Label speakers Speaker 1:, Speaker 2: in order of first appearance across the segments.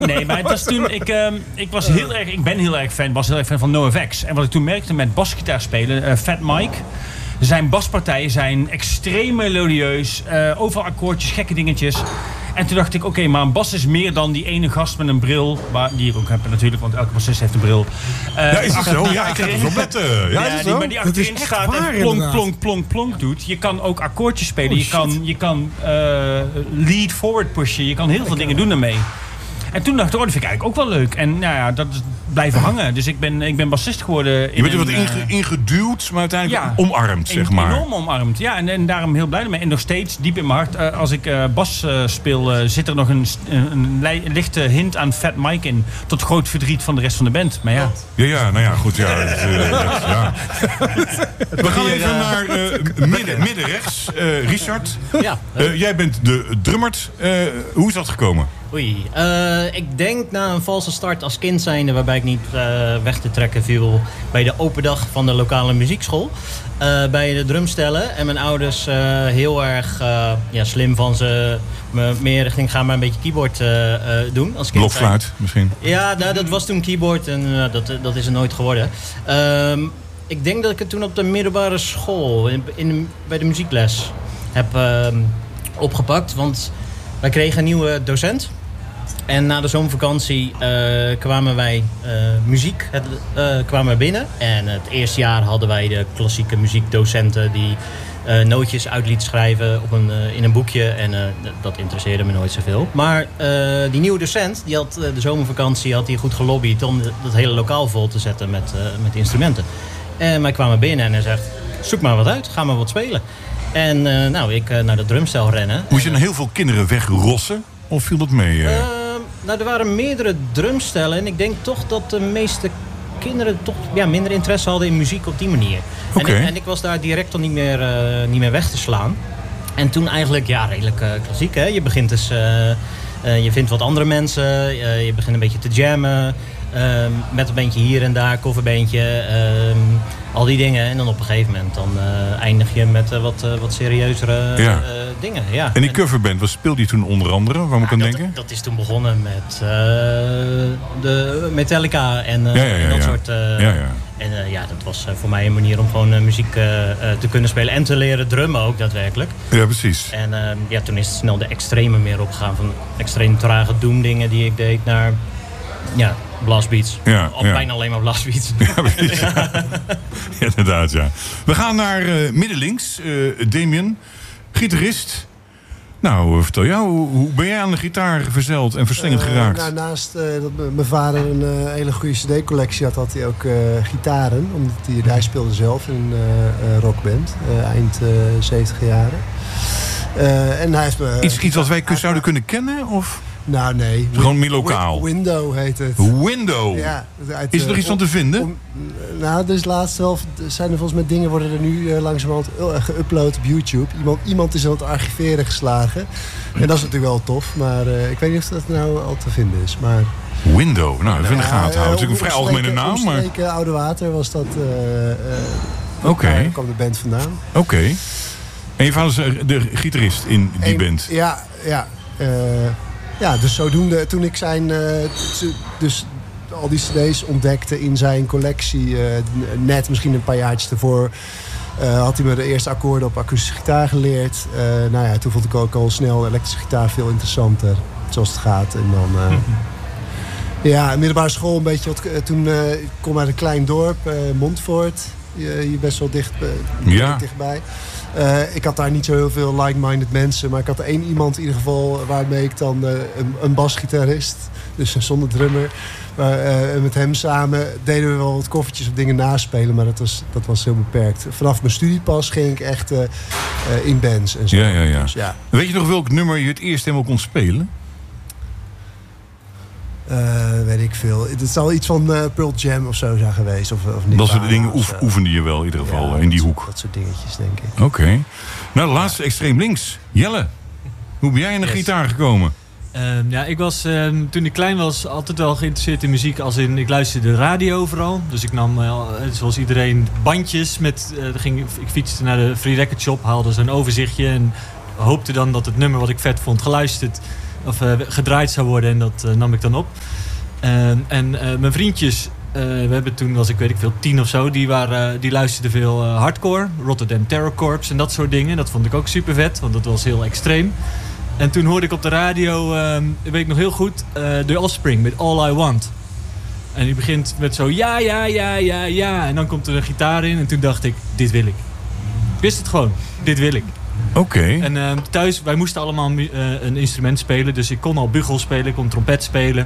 Speaker 1: Nee, maar het was toen... Ik ben heel erg fan van NoFX. En wat ik toen merkte met basgitaar spelen, Fat Mike... Zijn baspartijen zijn extreem melodieus. Overal akkoordjes, gekke dingetjes. En toen dacht ik, oké, maar een bas is meer dan die ene gast met een bril. Die ik ook heb natuurlijk, want elke bassist heeft een bril.
Speaker 2: Is het zo? Ja, ik ga er zo letten.
Speaker 1: Maar die achterin staat en plonk, plonk, plonk, plonk doet. Je kan ook akkoordjes spelen. Je kan lead forward pushen. Je kan heel veel dingen doen daarmee. En toen dacht ik, dat vind ik eigenlijk ook wel leuk. En nou ja, dat is blijven hangen. Dus ik ben bassist geworden.
Speaker 2: Je bent er wat ingeduwd, maar uiteindelijk omarmd, zeg maar.
Speaker 1: Enorm omarmd, ja. En daarom heel blij mee. En nog steeds, diep in mijn hart, als ik bas speel... zit er nog een lichte hint aan Fat Mike in. Tot groot verdriet van de rest van de band. Maar ja.
Speaker 2: Ja, nou ja, goed. Ja, We gaan even naar midden rechts. Richard, jij bent de drummert. Hoe is dat gekomen?
Speaker 3: Oei, ik denk na een valse start als kind zijnde... waarbij ik niet weg te trekken viel... bij de open dag van de lokale muziekschool. Bij de drumstellen. En mijn ouders heel erg slim van ze... meer richting gaan maar een beetje keyboard doen. Als kind
Speaker 2: blokfluit misschien?
Speaker 3: Ja, dat was toen keyboard en dat is er nooit geworden. Ik denk dat ik het toen op de middelbare school... bij de muziekles heb opgepakt. Want wij kregen een nieuwe docent... En na de zomervakantie kwamen wij kwamen binnen. En het eerste jaar hadden wij de klassieke muziekdocenten... die nootjes uit liet schrijven in een boekje. En dat interesseerde me nooit zoveel. Maar die nieuwe docent, die had de zomervakantie had hij goed gelobbyd... om dat hele lokaal vol te zetten met instrumenten. En wij kwamen binnen en hij zegt... zoek maar wat uit, ga maar wat spelen. En ik naar de drumstel rennen.
Speaker 2: Moest je dan heel veel kinderen wegrossen? Of viel dat mee?
Speaker 3: Er waren meerdere drumstellen. En ik denk toch dat de meeste kinderen toch minder interesse hadden in muziek op die manier.
Speaker 2: Okay.
Speaker 3: En ik was daar direct al niet meer weg te slaan. En toen eigenlijk, redelijk klassiek. Hè? Je begint dus... je vindt wat andere mensen. Je begint een beetje te jammen. Met een bandje hier en daar, coverbeentje. Al die dingen. En dan op een gegeven moment dan eindig je met wat serieuzere dingen. Ja.
Speaker 2: En die coverband, wat speelde je toen onder andere? Waar moet ik aan denken?
Speaker 3: Dat is toen begonnen met de Metallica en dat soort... En dat was voor mij een manier om gewoon muziek te kunnen spelen. En te leren drummen ook daadwerkelijk.
Speaker 2: Ja, precies.
Speaker 3: En toen is het snel de extreme meer opgegaan. Van extreem trage doemdingen die ik deed naar... blastbeats. Bijna alleen maar blastbeats.
Speaker 2: Ja, precies. Ja, inderdaad, ja. We gaan naar middenlinks. Damien, gitarist. Nou, vertel jou, hoe ben jij aan de gitaar verzeld en verslingerd geraakt?
Speaker 4: Naast dat mijn vader een hele goede cd-collectie had hij ook gitaren. Omdat hij speelde zelf in een rockband. Eind 70 jaren. En hij heeft
Speaker 2: iets wat wij zouden kunnen kennen? Of?
Speaker 4: Nou, nee.
Speaker 2: Gewoon meer lokaal.
Speaker 4: Window heet het.
Speaker 2: Window?
Speaker 4: Ja.
Speaker 2: Is er nog iets van te vinden?
Speaker 4: Dus laatst wel zijn er volgens mij dingen worden er nu langzamerhand geüpload op YouTube. Iemand is aan het archiveren geslagen. En dat is natuurlijk wel tof. Maar ik weet niet of dat nou al te vinden is. Maar...
Speaker 2: Window? Nou, even in de gaten houden. Het is natuurlijk een vrij algemene naam. Maar...
Speaker 4: Oude Water was dat...
Speaker 2: Oké.
Speaker 4: Daar kwam de band vandaan.
Speaker 2: Oké. En je vader is de gitarist in die band?
Speaker 4: Ja, dus zodoende, toen ik dus al die cd's ontdekte in zijn collectie... net misschien een paar jaartjes ervoor... had hij me de eerste akkoorden op akoestische gitaar geleerd. Toen vond ik ook al snel elektrische gitaar veel interessanter. Zoals het gaat. En dan... middelbare school een beetje... Toen ik kom uit een klein dorp, Montfort. Hier best wel dichtbij. Ik had daar niet zo heel veel like-minded mensen. Maar ik had één iemand in ieder geval waarmee ik dan een basgitarist. Dus zonder drummer. Met hem samen deden we wel wat koffertjes of dingen naspelen. Maar dat was heel beperkt. Vanaf mijn studiepas ging ik echt in bands en zo.
Speaker 2: Ja. Dus, weet je nog welk nummer je het eerst helemaal kon spelen?
Speaker 4: Weet ik veel. Het zal iets van Pearl Jam of zo zijn geweest. Of
Speaker 2: dat soort dingen oefende je wel in ieder geval in die hoek.
Speaker 4: Dat soort dingetjes, denk ik.
Speaker 2: Oké. Nou, de laatste extreem links. Jelle, hoe ben jij in de gitaar gekomen?
Speaker 5: Ik was toen ik klein was altijd wel geïnteresseerd in muziek. Als in, ik luisterde de radio vooral. Dus ik nam, zoals iedereen, bandjes. Ik fietste naar de Free Record Shop, haalde zo'n overzichtje. En hoopte dan dat het nummer wat ik vet vond geluisterd... of gedraaid zou worden en dat nam ik dan op. Mijn vriendjes, we hebben toen, was ik weet ik veel, 10 of zo, die luisterden veel hardcore, Rotterdam Terror Corps en dat soort dingen. Dat vond ik ook super vet, want dat was heel extreem. En toen hoorde ik op de radio, weet ik nog heel goed, The Offspring met All I Want. En die begint met zo ja. En dan komt er een gitaar in en toen dacht ik, dit wil ik. Ik wist het gewoon, dit wil ik.
Speaker 2: Oké.
Speaker 5: En thuis, wij moesten allemaal een instrument spelen. Dus ik kon al bugel spelen, ik kon trompet spelen.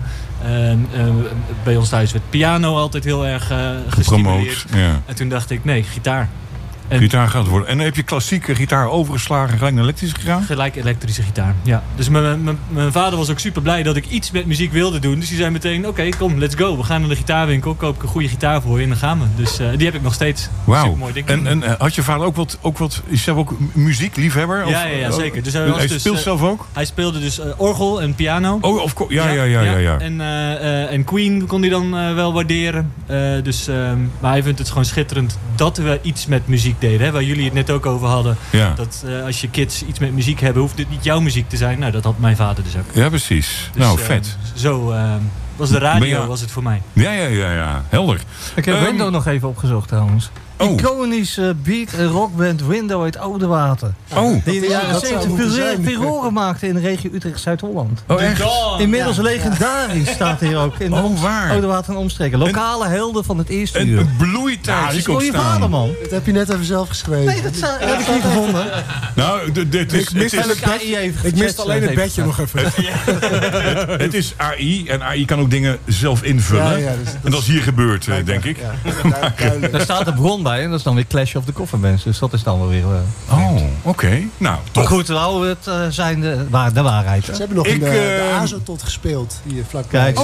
Speaker 5: Bij ons thuis werd piano altijd heel erg gestimuleerd.
Speaker 2: Ja.
Speaker 5: En toen dacht ik, nee, gitaar.
Speaker 2: Gitaar gaat het worden. En heb je klassieke gitaar overgeslagen en gelijk naar elektrische gegaan?
Speaker 5: Gelijk elektrische gitaar, ja. Dus mijn vader was ook super blij dat ik iets met muziek wilde doen. Dus die zei meteen, oké, kom, let's go. We gaan naar de gitaarwinkel, koop ik een goede gitaar voor je en dan gaan we. Dus die heb ik nog steeds.
Speaker 2: Wauw.
Speaker 5: Supermooi ding.
Speaker 2: En had je vader ook wat is zelf ook muziekliefhebber?
Speaker 5: Ja, zeker. Dus
Speaker 2: hij speelt zelf ook?
Speaker 5: Hij speelde dus orgel en piano.
Speaker 2: Oh, ja.
Speaker 5: En Queen kon hij dan wel waarderen. Maar hij vindt het gewoon schitterend dat we iets met muziek deden. Hè? Waar jullie het net ook over hadden. Ja. Dat als je kids iets met muziek hebben, hoeft het niet jouw muziek te zijn. Nou, dat had mijn vader dus ook.
Speaker 2: Ja, precies.
Speaker 5: Dus,
Speaker 2: nou, vet.
Speaker 5: Zo was de radio was het voor mij.
Speaker 2: Ja. Helder.
Speaker 6: Ik heb Window nog even opgezocht trouwens. Iconische beat- en rockband Window uit Oudewater. Die in de jaren 70 furoren maakte in de regio Utrecht-Zuid-Holland.
Speaker 2: Oh, echt?
Speaker 6: Inmiddels legendarisch staat hier ook. In Oudewater en omstreken. Lokale helden van het eerste uur.
Speaker 2: Een bloeitijd.
Speaker 6: Dat is voor je vader, man.
Speaker 4: Dat heb je net even zelf geschreven.
Speaker 6: Nee, dat heb ik niet gevonden.
Speaker 2: Nou,
Speaker 7: ik miste alleen het bedje nog even.
Speaker 2: Het is AI. En AI kan ook dingen zelf invullen.
Speaker 4: Ja,
Speaker 2: en dat is hier gebeurd, denk ik.
Speaker 6: Ja, daar staat de bron bij. En dat is dan weer Clash of the Coffin-Bands. Dus dat is dan wel weer...
Speaker 2: oké. Nou,
Speaker 6: toch. Maar goed, we houden het zijn de waarheid.
Speaker 4: Ze hebben nog de Azotot gespeeld. Hier vlakbij.
Speaker 6: Kijk,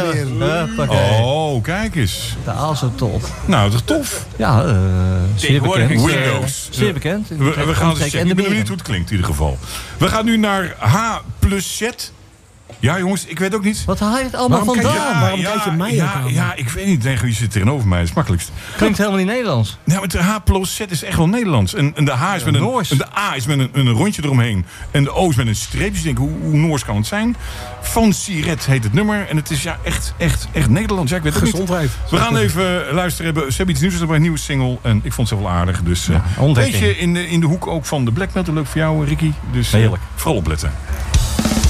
Speaker 2: kijk eens.
Speaker 6: De Azotot.
Speaker 2: Nou, dat is tof.
Speaker 6: Ja, zeer bekend.
Speaker 2: Windows.
Speaker 6: Zeer bekend.
Speaker 2: We gaan het checken. Ik ben benieuwd hoe het klinkt in ieder geval. We gaan nu naar H+Z. Ja, jongens, ik weet ook niet.
Speaker 6: Wat haal je het allemaal vandaan?
Speaker 7: Waarom kijk je mij aan?
Speaker 2: Ja, ik weet niet. Je zit tegenover mij. Dat is het makkelijkst.
Speaker 6: Klinkt helemaal niet Nederlands.
Speaker 2: Ja, maar de H+Z is echt wel Nederlands. En de H is met de A is met een rondje eromheen. En de O is met een streepje. Dus ik denk, hoe Noors kan het zijn? Van Siret heet het nummer. En het is echt Nederlands. Ja, ik weet het
Speaker 7: Gezondheid.
Speaker 2: Niet. We gaan even luisteren. Ze hebben iets nieuws. Ze hebben een nieuwe single. En ik vond het wel aardig. Dus een beetje in de hoek ook van de black metal. Leuk voor jou, Ricky. Dus
Speaker 6: heerlijk.
Speaker 2: Vooral opletten.